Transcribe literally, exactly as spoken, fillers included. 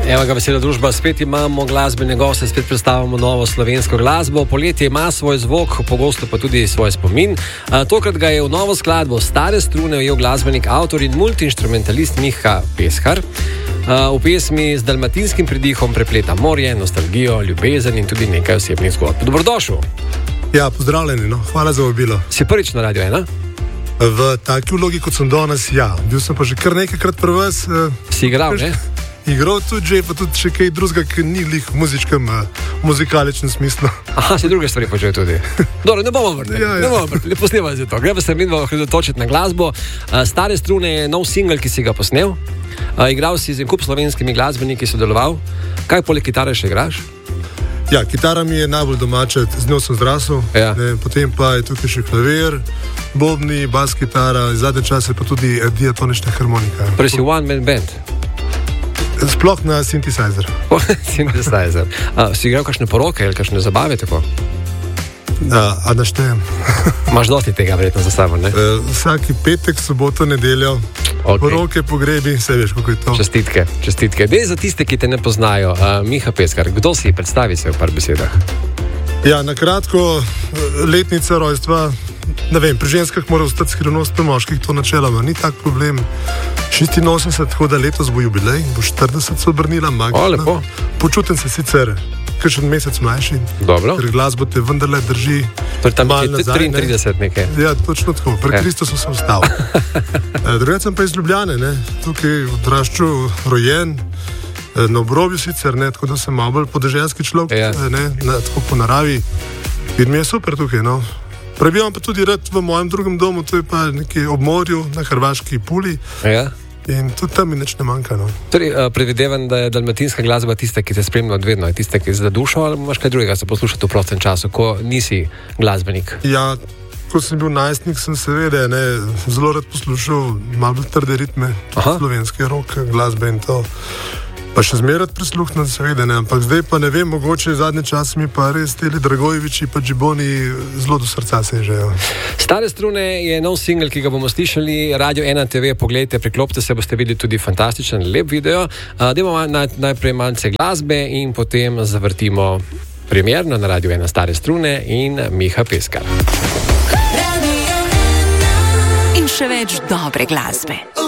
Evo ga, vesela družba, spet imamo glasbene goste, spet predstavljamo novo slovensko glasbo. Poletje ima svoj zvok, pogosto pa tudi svoj spomin. A, tokrat ga je v novo skladbo Stare strune ujel glasbenik, avtor in multiinstrumentalist Miha Peskar. A, v pesmi z dalmatinskim pridihom prepleta morje, nostalgijo, ljubezen in tudi nekaj osebnih zgodb. Dobrodošel. Ja, pozdravljeni, no. Hvala za vabilo. Si prvič na Radio ena? V taki vlogi, kot sem danes, ja. Bil sem pa že kar nekajkrat pri vas. Eh, si igral, ne? Igral tudi že, pa tudi še kaj drugega, ki ni lih v muzičkem, uh, muzikaličnem smislu. Aha, si druge stvari počel tudi. Dobro, ne bomo vrteli, Ja, ja. ne bomo vrteli, posnemo za to. Gremo se midva osredotočiti na glasbo. Uh, Stare strune je nov singel, ki si ga posnel. Uh, igral si z en kup slovenskimi glasbeniki, sodeloval. Kaj poleg kitare še igraš? Ja, kitara mi je najbolj domača, z njo sem zrasel. Ja. Ne, potem pa je tukaj še klavir, bobni, bas kitara, zadnje čase pa tudi eh, diatonična harmonika. Torej si one man band. Sploh na synthesizer. Synthesizer. Uh, si igral kakšne poroke ali kakšne zabave tako? A, a naštejem. Imaš dosti tega verjetno za sabo, ne? Eh, vsaki petek, soboto, nedeljo, Okay. poroke, pogrebi, vse veš, kako je to. Čestitke, čestitke. Dej za tiste, ki te ne poznajo. Uh, Miha Peskar, kdo si? Predstavi se v par besedah. Ja, na kratko, letnica rojstva, ne vem, pri ženskah mora ostati skrivnost, pri moških to načeloma ni tak problem. šestinosemdeset, tako da letos bo jubilej, bo štirideset se obrnila, magično. O, lepo. Počutim se sicer kakšen mesec mlajši, Dobro. ker glasbo te vendarle drži Torej tam malo je nazaj, triintrideset nekaj. Ja, točno tako, pri Ja. Kristusu sem ostal. Drugače sem pa iz Ljubljane, ne? Tukaj odraščal, rojen, eh, na obrobju sicer, ne? Tako da sem malo bolj podeželski človek, Ja. eh, ne? Na, tako po naravi. In mi je super tukaj, no. Prebivam pa tudi rad v mojem drugem domu, to je pa nekje ob morju, na hrvaški Puli. Ja. In tudi tam mi nič ne manjka, no. Torej, uh, predvidevam, da je dalmatinska glasba tista, ki te spremlja od vedno, je tista, ki je za dušo, ali imaš kaj drugega za poslušati v prostem času, ko nisi glasbenik? Ja, ko sem bil najstnik, sem seveda ne, zelo rad poslušal malo bolj trde ritme, Aha. slovenske rock, glasbe in to. Pa še zmeraj prisluhnem, seveda ne, ampak zdaj pa ne vem, mogoče zadnje čase mi pa res teli Dragojeviči pa Džiboni zelo do srca sežejo. Stare strune je nov singel, ki ga bomo slišali, Radio ena te ve, poglejte, priklopite se, boste videli tudi fantastičen, lep video. Uh, Dajmo naj, najprej malce glasbe in potem zavrtimo premierno na Radio ena Stare strune in Miha Peskar. In še več dobre glasbe.